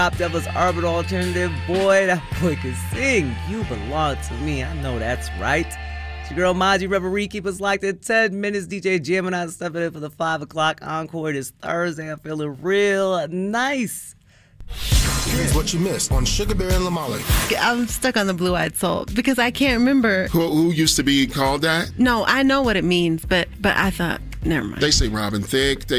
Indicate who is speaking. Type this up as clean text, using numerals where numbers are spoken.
Speaker 1: Top Devil's Urban Alternative. Boy, that boy can sing. You belong to me. I know that's right. It's your girl, Maji Reverie. Keep us locked in 10 minutes. DJ Gemini stepping in for the 5 o'clock encore this Thursday. I'm feeling real nice.
Speaker 2: Here's what you missed on Sugar Bear and Lamali.
Speaker 3: I'm stuck on the Blue-Eyed Soul because I can't remember.
Speaker 4: Who used to be called that?
Speaker 3: No, I know what it means, but I thought, never mind.
Speaker 4: They say Robin Thicke.